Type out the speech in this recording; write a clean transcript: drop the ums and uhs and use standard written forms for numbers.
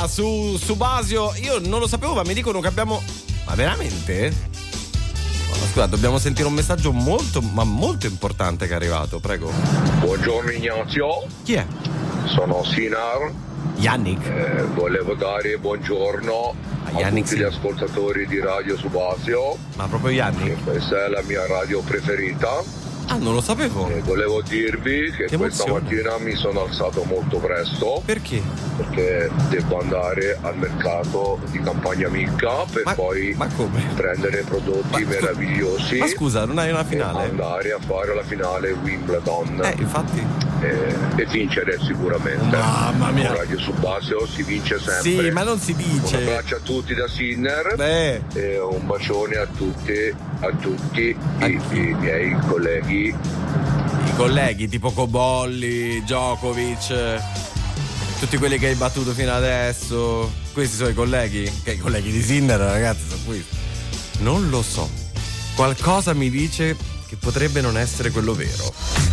domanda su Subasio. Io non lo sapevo, ma mi dicono che abbiamo... Ma veramente? Scusa, dobbiamo sentire un messaggio molto importante che è arrivato, prego. Buongiorno Ignazio. Chi è? Sono Sinar. Yannick. Volevo dare buongiorno a Yannick, tutti sì. gli ascoltatori di Radio Subasio. Ma proprio Yannick? Questa è la mia radio preferita. Ah, non lo sapevo. Volevo dirvi che questa mattina mi sono alzato molto presto. Perché? Perché devo andare al mercato di Campagna Micca per poi prendere prodotti meravigliosi. Ma scusa, non hai una finale? E andare a fare la finale Wimbledon. Infatti. E vincere sicuramente. Mamma mia. Con Radio Subasio si vince sempre. Sì, ma non si dice. Un abbraccio a tutti da Sinner. E un bacione a tutti i miei colleghi. I colleghi tipo Cobolli, Djokovic, tutti quelli che hai battuto fino adesso. Questi sono i colleghi? Che i colleghi di Sinner, ragazzi, sono qui. Non lo so. Qualcosa mi dice che potrebbe non essere quello vero.